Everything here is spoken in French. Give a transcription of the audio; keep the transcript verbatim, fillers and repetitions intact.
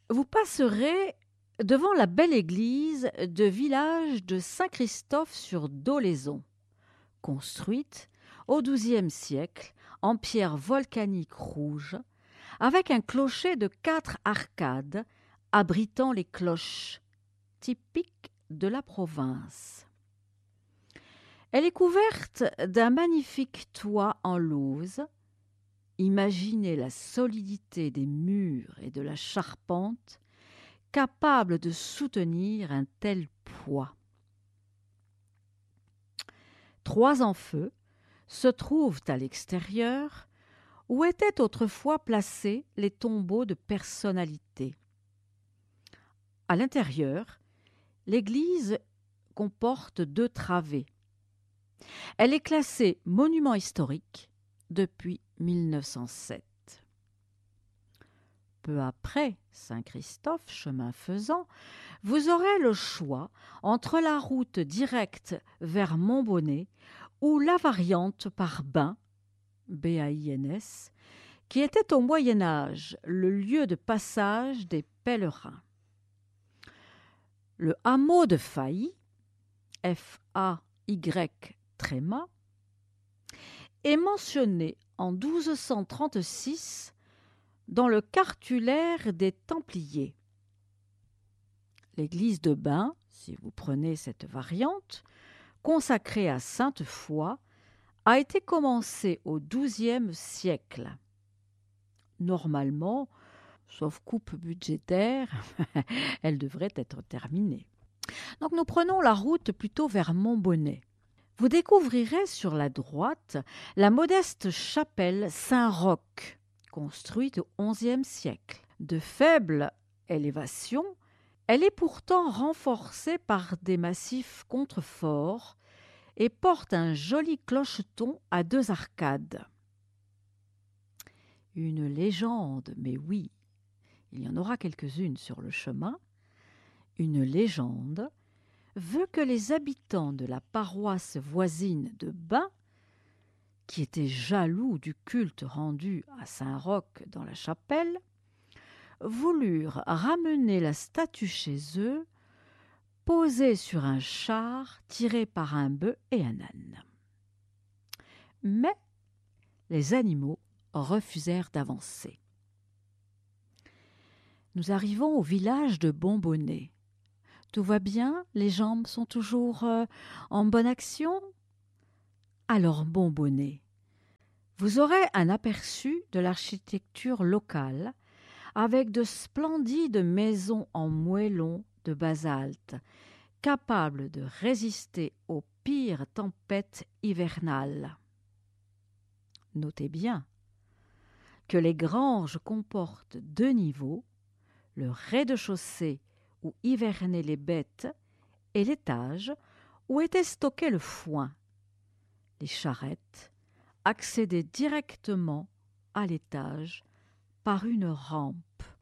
Vous passerez devant la belle église de village de Saint-Christophe-sur-Dolaizon, construite au douzième siècle en pierre volcanique rouge, avec un clocher de quatre arcades abritant les cloches, typiques de la province. Elle est couverte d'un magnifique toit en lauze. Imaginez la solidité des murs et de la charpente, capable de soutenir un tel poids. Trois en-feu se trouvent à l'extérieur, où étaient autrefois placés les tombeaux de personnalités. À l'intérieur, l'église comporte deux travées. Elle est classée monument historique depuis mille neuf cent sept. Peu après Saint-Christophe, chemin faisant, vous aurez le choix entre la route directe vers Montbonnet ou la variante par Bain, B A I N S, qui était au Moyen Âge le lieu de passage des pèlerins. Le hameau de Failly, F A Y tréma, est mentionné en douze cent trente-six dans le cartulaire des Templiers. L'église de Bain, si vous prenez cette variante, consacrée à Sainte-Foy, a été commencée au douzième siècle. Normalement, sauf coupe budgétaire, elle devrait être terminée. Donc nous prenons la route plutôt vers Montbonnet. Vous découvrirez sur la droite la modeste chapelle Saint-Roch, construite au onzième siècle. De faible élévation, elle est pourtant renforcée par des massifs contreforts et porte un joli clocheton à deux arcades. Une légende, mais oui, il y en aura quelques-unes sur le chemin, une légende veut que les habitants de la paroisse voisine de Bain, qui étaient jaloux du culte rendu à Saint-Roch dans la chapelle, voulurent ramener la statue chez eux, posée sur un char tiré par un bœuf et un âne. Mais les animaux refusèrent d'avancer. Nous arrivons au village de Bonbonnet. Tout va bien? Les jambes sont toujours euh, en bonne action? Alors Bonbonnet, vous aurez un aperçu de l'architecture locale avec de splendides maisons en moellon de basalte, capables de résister aux pires tempêtes hivernales. Notez bien que les granges comportent deux niveaux, le rez-de-chaussée où hivernaient les bêtes et l'étage où était stocké le foin. Les charrettes accédaient directement à l'étage par une rampe.